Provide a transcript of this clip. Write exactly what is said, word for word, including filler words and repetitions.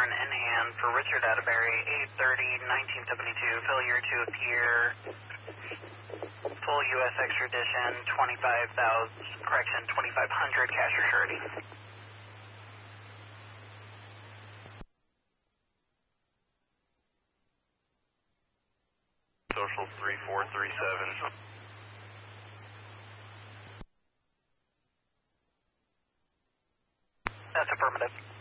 warrant in hand for Richard Atterbury, eight thirty nineteen seventy-two, failure to appear, full U S extradition, twenty-five thousand, correction, twenty-five hundred cash or surety. Social three four three seven. That's affirmative.